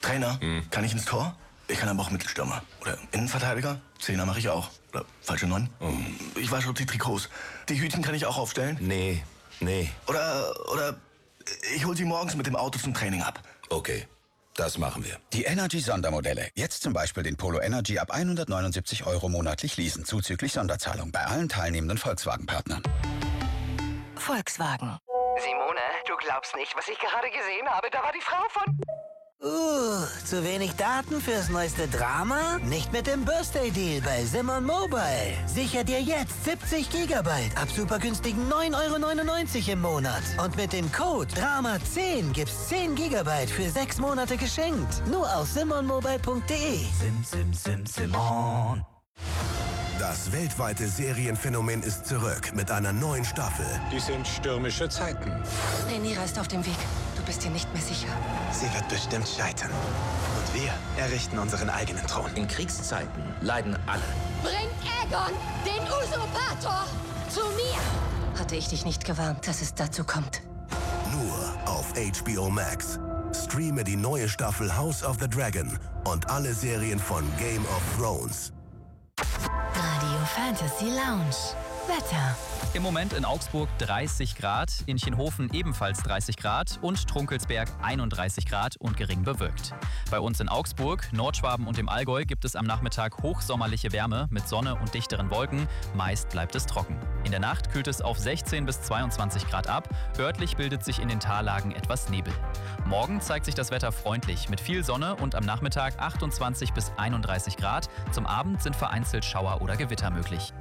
Trainer? Kann ich ins Tor? Ich kann aber auch Mittelstürmer. Oder Innenverteidiger? Zehner mache ich auch. Oder falsche 9? Ich wasche die Trikots. Die Hütchen kann ich auch aufstellen? Nee. Oder ich hol sie morgens mit dem Auto zum Training ab. Okay, das machen wir. Die Energy-Sondermodelle. Jetzt zum Beispiel den Polo Energy ab 179 € monatlich leasen, zuzüglich Sonderzahlung bei allen teilnehmenden Volkswagen-Partnern. Volkswagen. Simone, du glaubst nicht, was ich gerade gesehen habe. Da war die Frau von... Zu wenig Daten fürs neueste Drama? Nicht mit dem Birthday-Deal bei Simon Mobile. Sicher dir jetzt 70 GB ab super günstigen 9,99 € im Monat. Und mit dem Code DRAMA10 gibt's 10 GB für 6 Monate geschenkt. Nur auf simonmobile.de. Simon. Das weltweite Serienphänomen ist zurück mit einer neuen Staffel. Die sind stürmische Zeiten. Rhaenyra ist auf dem Weg. Du bist dir nicht mehr sicher. Sie wird bestimmt scheitern. Und wir errichten unseren eigenen Thron. In Kriegszeiten leiden alle. Bring Aegon, den Usurpator, zu mir! Hatte ich dich nicht gewarnt, dass es dazu kommt? Nur auf HBO Max. Streame die neue Staffel House of the Dragon und alle Serien von Game of Thrones. Radio Fantasy Lounge. Wetter. Im Moment in Augsburg 30 Grad, in Chenhofen ebenfalls 30 Grad und Trunkelsberg 31 Grad und gering bewölkt. Bei uns in Augsburg, Nordschwaben und dem Allgäu gibt es am Nachmittag hochsommerliche Wärme mit Sonne und dichteren Wolken. Meist bleibt es trocken. In der Nacht kühlt es auf 16 bis 22 Grad ab. Örtlich bildet sich in den Tallagen etwas Nebel. Morgen zeigt sich das Wetter freundlich mit viel Sonne und am Nachmittag 28 bis 31 Grad. Zum Abend sind vereinzelt Schauer oder Gewitter möglich.